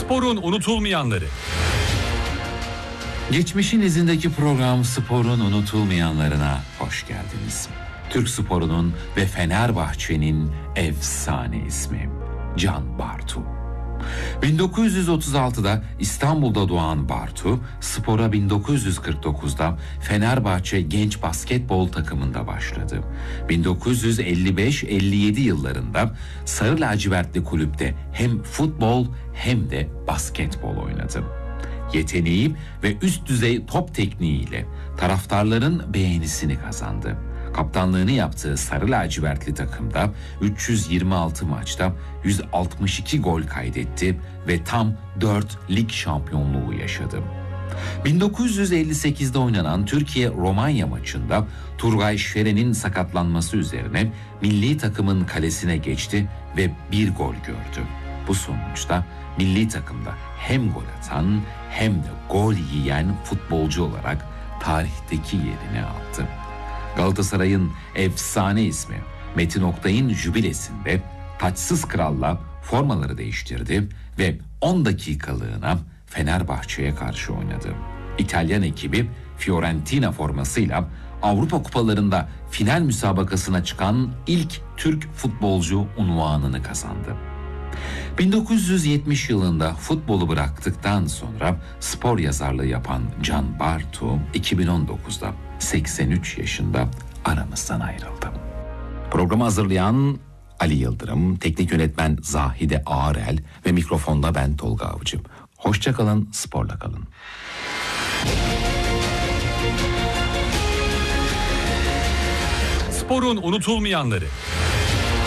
Sporun unutulmayanları. Geçmişin izindeki program Sporun unutulmayanlarına hoş geldiniz. Türk sporunun ve Fenerbahçe'nin efsane ismi Can Bartu. 1936'da İstanbul'da doğan Bartu, spora 1949'da Fenerbahçe genç basketbol takımında başladı. 1955-57 yıllarında Sarı Lacivertli kulüpte hem futbol hem de basketbol oynadı. Yeteneği ve üst düzey top tekniğiyle taraftarların beğenisini kazandı. Kaptanlığını yaptığı Sarı Lacivertli takımda 326 maçta 162 gol kaydetti ve tam 4 lig şampiyonluğu yaşadı. 1958'de oynanan Türkiye-Romanya maçında Turgay Şeren'in sakatlanması üzerine milli takımın kalesine geçti ve bir gol gördü. Bu sonuçta milli takımda hem gol atan hem de gol yiyen futbolcu olarak tarihteki yerini aldı. Galatasaray'ın efsane ismi Metin Oktay'ın jübilesinde taçsız kralla formaları değiştirdi ve 10 dakikalığına Fenerbahçe'ye karşı oynadı. İtalyan ekibi Fiorentina formasıyla Avrupa kupalarında final müsabakasına çıkan ilk Türk futbolcu unvanını kazandı. 1970 yılında futbolu bıraktıktan sonra spor yazarlığı yapan Can Bartu 2019'da 83 yaşında aramızdan ayrıldı. Programı hazırlayan Ali Yıldırım, teknik yönetmen Zahide Ağarel ve mikrofonda ben Tolga Avcı. Hoşça kalın, sporla kalın. Sporun unutulmayanları.